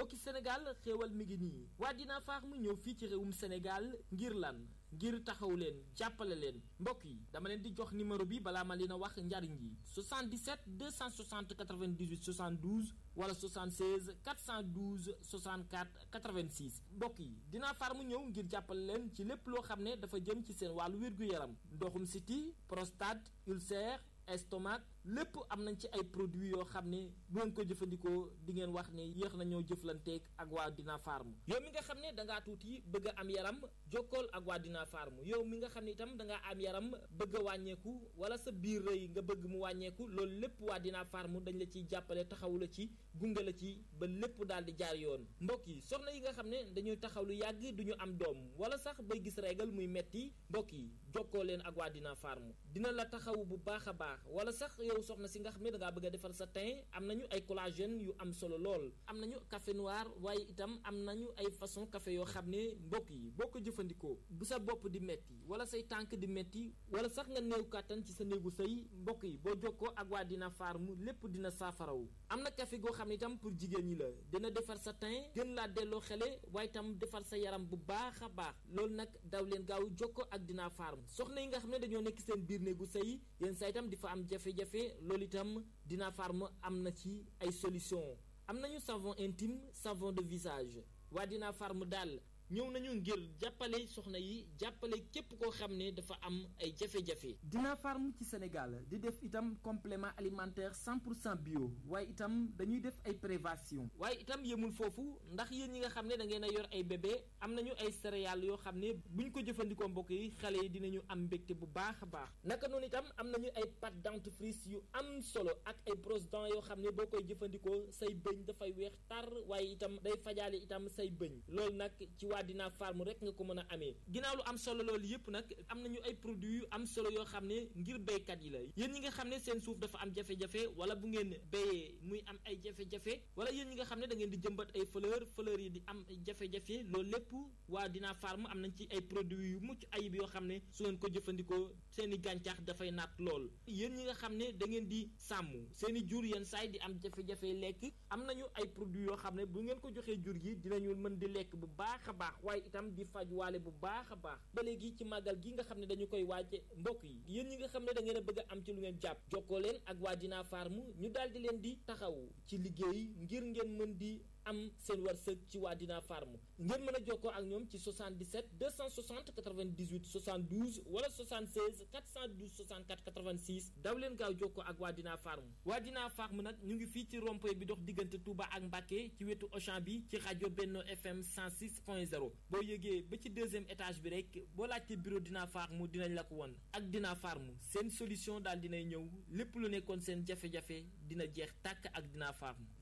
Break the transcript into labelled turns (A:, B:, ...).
A: mbokki Sénégal xéewal mi ngi nii waa Dina Farm ñëw fii ci réewum Sénégal ngir lan ngir taxaw leen jàppale leen mbokk yi dama leen di jox numéro bi balaa ma leen a wax njariñ yi 77 260 98 72 wala 76 412 64 86 mbokk yi Dina Farm ñëw ngir jàppale leen ci lépp loo xam ne dafa jëm ci seen wàllu wér-gu-yaram ndoxum siti prostate ulcère estomac lépp am nañ ci ay produits yoo xam ne bu ngeen ko jëfandikoo di ngeen wax ne yéex nañoo jëflanteeg ak waa Dina Farm yow mi nga xam ne dangaa tuuti bëgg a am yaram jokkool ak waa Dina Farm yow mi nga xam ne itam dangaa am yaram bëgg a wàññeeku wala sa biir rëy nga bëgg mu wàññeeku loolu lépp waa Dina Farm dañ la ciy jàppale taxawu la ci gunge la ci ba lépp daal di jaar yoon mbokk yi soxna yi nga xam ne dañuy taxaw lu yàgg duñu am doom wala sax bay gis régal muy metti mbokk yi jokkoo leen ak waa Dina Farm dina la taxawu bu baax a baax wala sax yow soxna si nga xam ne dangaa bëgg a defar sa teint am nañu ay collagène yu am solo lool am nañu café noir waaye itam am nañu ay façon café yoo xam ne mbokk yi boo ko jëfandikoo bu sa bopp di metti wala say tànk di metti wala sax nga néew kàttan ci sa néegu sëy mbokk yi boo jokkoo ak waa Dina Farm lépp dina saafarawu am na café goo xam ne itam pour jigéen ñi la dina defar sa teint gën laa delloo xele waaye itam defar sa yaram bu baax a baax loolu nag daw leen gaaw jokkoo ak Dina Farm soxna yi nga xam ne dañoo nekk seen biir néegu sëy yéen saa itam di fa am jafe-jafe loolu itam Dina Farm am na ci ay solution am nañu savon intime savon de visage waa Dina Farm daal ñëw nañu ngir jàppale soxna yi jàppale képp koo xam ne dafa am ay jafe-jafe. Dina Farm ci Sénégal di def itam complément alimentaire 100% bio waaye itam dañuy def ay prévention waaye itam yemul foofu ndax yéen ñi nga xam ne da ngeen a yor ay bébé am nañu ay céréales yoo xam ne buñ ko jëfandikoo mbokk yi xale yi dinañu am mbégte bu baax a baax naka noonu itam am nañu ay pâte dentifrice yu am solo ak ay brosse dents yoo xam ne boo koy jëfandikoo say bëñ dafay weex tar waaye itam day fajaale itam say bëñ loolu nag ci waa Dina Farm rek nga ko mën a amee ginnaaw lu am solo loolu yëpp nag am nañu ay produits yu am solo yoo xam ne ngir béykat yi la yéen ñi nga xam ne seen suuf dafa am jafe-jafe wala bu ngeen béyee muy am ay jafe-jafe wala yéen ñi nga xam ne da ngeen di jëmbat ay fleur yi di am jafe-jafe loolu lépp waa Dina Farm am nañ ci ay produits yu mucc ayib yoo xam ne su ngeen ko jëfandikoo seen i gàncax dafay naat lool yéen ñi nga xam ne da ngeen di sàmm seen i jur yenn saay di am jafe-jafe lekk am nañu ay produits yoo xam ne bu ngeen ko joxee jur gi dinañu mën di lekk bu baax a baax waaye itam di faj waale bu baax a baax ba léegi ci màggal gi nga xam ne dañu koy waaje mbokk yi yéen ñi nga xam ne da ngeen a bëgg a am ci lu ngeen jàpp jokkoo leen ak waa Dina Farm ñu daal di leen di taxaw ci liggéey ngir ngeen mën di am seen wërsëg ci waa Dina Farm ngeen mën a jokkoo ak ñoom ci 77 260 98 72 wala 76 412 64 86 daw leen gaaw jokkoo ak waa Dina Farm waa Dina Farm nag ñu ngi fii ci rond-point bi dox diggante Touba ak Mbacké ci wetu Auchan bi ci rajo Benno FM 106.0 boo yëgee ba ci deuxième étage bi rek boo laajte bureau Dina Farm dinañ la ko won ak Dina Farm seen solution daal dinay ñëw lépp lu nekkoon seen jafe-jafe dina jeex tàkk ak Dina Farm